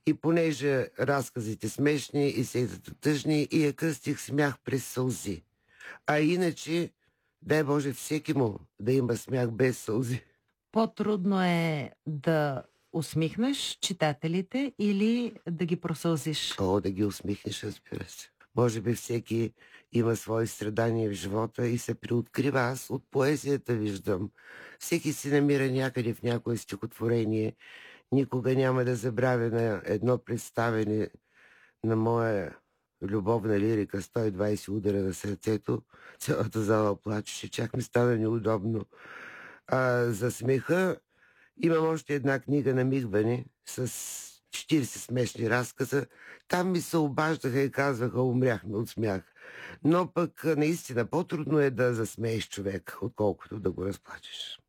И понеже разказите смешни и сетата тъжни, и я кръстих смях през сълзи. А иначе, дай Боже всеки му да има смях без сълзи. По-трудно е да усмихнеш читателите или да ги просълзиш? О, да ги усмихнеш, разбира се. Може би всеки има свои страдания в живота и се приоткрива. Аз от поезията виждам. Всеки си намира някъде в някое стихотворение. Никога няма да забравя на едно представене на моя любовна лирика "120 удара на сърцето". Цялата зала плачеше, чак ми стана неудобно. За смеха имам още една книга "Намигване" с 40 смешни разказа. Там ми се обаждаха и казваха: "Умряхме от смях". Но пък наистина по-трудно е да засмееш човек, отколкото да го разплачеш.